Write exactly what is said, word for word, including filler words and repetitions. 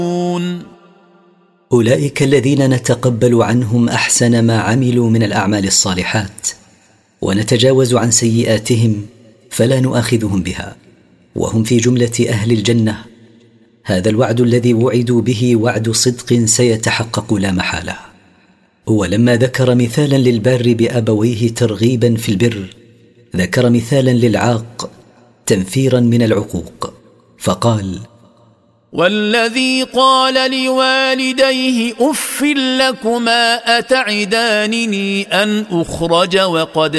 أولئك الذين نتقبل عنهم أحسن ما عملوا من الأعمال الصالحات ونتجاوز عن سيئاتهم فلا نؤاخذهم بها، وهم في جملة أهل الجنة. هذا الوعد الذي وعدوا به وعد صدق سيتحقق لا محالة. ولما ذكر مثالا للبار بأبويه ترغيبا في البر، ذكر مثالا للعاق تنفيرا من العقوق، فقال: والذي قال لوالديه أف لكما أتعدانني أن أخرج وقد